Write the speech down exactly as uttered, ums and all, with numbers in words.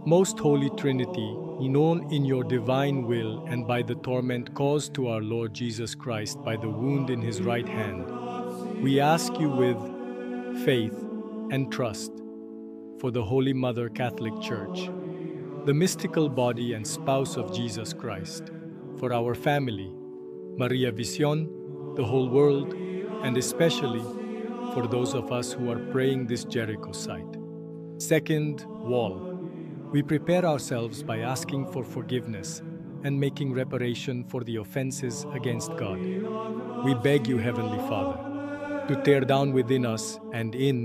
Most Holy Trinity, known in your divine will and by the torment caused to our Lord Jesus Christ by the wound in his right hand, we ask you with faith and trust for the Holy Mother Catholic Church, the mystical body and spouse of Jesus Christ, for our family, Maria Vision, the whole world, and especially for those of us who are praying this Jericho site. Second wall. We prepare ourselves by asking for forgiveness and making reparation for the offenses against God. We beg you, Heavenly Father, to tear down within us and in